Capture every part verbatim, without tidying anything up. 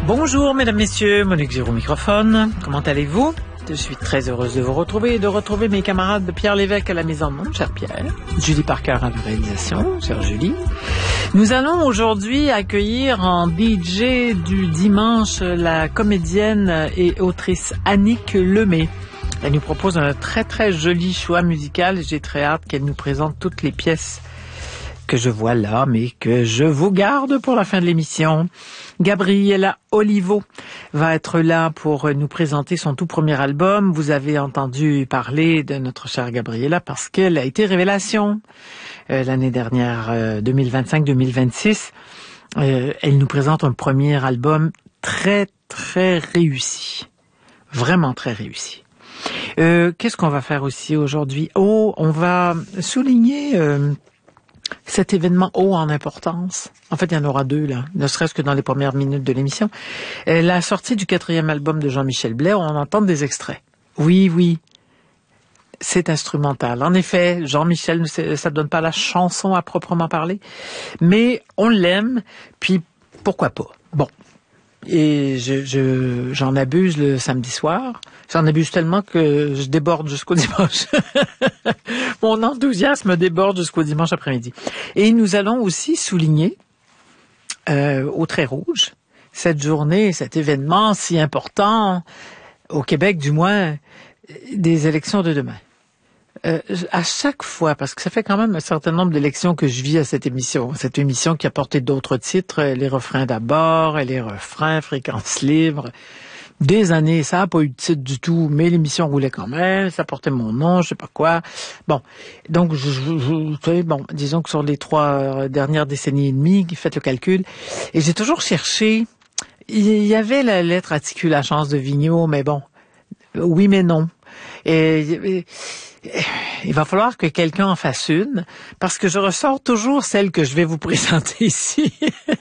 Bonjour mesdames, messieurs, Monique Giraud au microphone. Comment allez-vous? Je suis très heureuse de vous retrouver et de retrouver mes camarades de Pierre Lévesque à la mise en onde, cher Pierre. Julie Parker à la réalisation, chère Julie. Nous allons aujourd'hui accueillir en D J du dimanche la comédienne et autrice Annick Lemay. Elle nous propose un très très joli choix musical et j'ai très hâte qu'elle nous présente toutes les pièces que je vois là, mais que je vous garde pour la fin de l'émission. Gabriella Olivo va être là pour nous présenter son tout premier album. Vous avez entendu parler de notre chère Gabriella parce qu'elle a été révélation euh, l'année dernière, euh, deux mille vingt-cinq deux mille vingt-six. Euh, elle nous présente un premier album très, très réussi. Vraiment très réussi. Euh, qu'est-ce qu'on va faire aussi aujourd'hui? Oh, on va souligner... Euh, cet événement haut en importance. En fait, il y en aura deux, là, ne serait-ce que dans les premières minutes de l'émission. Euh, la sortie du quatrième album de Jean-Michel Blais, on entend des extraits. Oui, oui, c'est instrumental. En effet, Jean-Michel, ça ne donne pas la chanson à proprement parler, mais on l'aime, puis pourquoi pas. Bon, et je, je, j'en abuse le samedi soir. J'en abuse tellement que je déborde jusqu'au dimanche. Mon enthousiasme déborde jusqu'au dimanche après-midi. Et nous allons aussi souligner euh, au trait rouge cette journée, cet événement si important au Québec, du moins, des élections de demain. Euh, à chaque fois, parce que ça fait quand même un certain nombre d'élections que je vis à cette émission, cette émission qui a porté d'autres titres, les refrains d'abord, et les refrains, fréquence libre, des années, ça n'a pas eu de titre du tout, mais l'émission roulait quand même, ça portait mon nom, je sais pas quoi. Bon, donc, je, je, je, bon, disons que sur les trois dernières décennies et demie, faites le calcul, et j'ai toujours cherché, il y avait la lettre articule la chance de Vigneault, mais bon, oui mais non. Et, et il va falloir que quelqu'un en fasse une, parce que je ressors toujours celle que je vais vous présenter ici.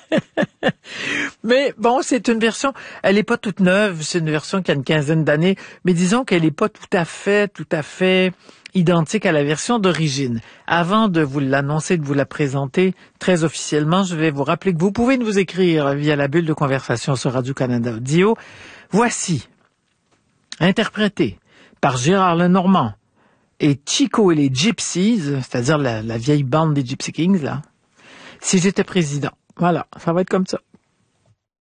Mais bon, c'est une version, elle est pas toute neuve, c'est une version qui a une quinzaine d'années, mais disons qu'elle est pas tout à fait, tout à fait identique à la version d'origine. Avant de vous l'annoncer, de vous la présenter très officiellement, je vais vous rappeler que vous pouvez nous écrire via la bulle de conversation sur Radio-Canada Audio. Voici, interprété par Gérard Lenormand et Chico et les Gypsies, c'est-à-dire la, la vieille bande des Gypsy Kings, là. Si j'étais président. Voilà, ça va être comme ça.